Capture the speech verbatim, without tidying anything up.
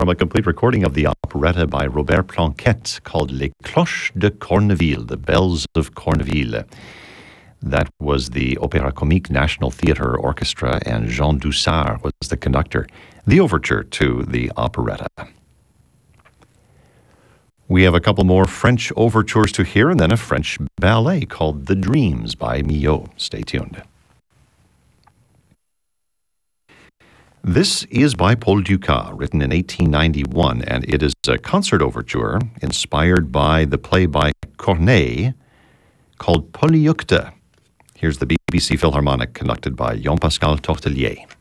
from a complete recording of the operetta by Robert Planquette called Les Cloches de Corneville, The Bells of Corneville. That was the Opéra Comique National Theatre Orchestra, and Jean Doussard was the conductor. The overture to the operetta. We have a couple more French overtures to hear, and then a French ballet called The Dreams by Milhaud. Stay tuned. This is by Paul Dukas, written in eighteen ninety-one, and it is a concert overture inspired by the play by Corneille called Polyeucte. Here's the B B C Philharmonic, conducted by Jean-Pascal Tortelier.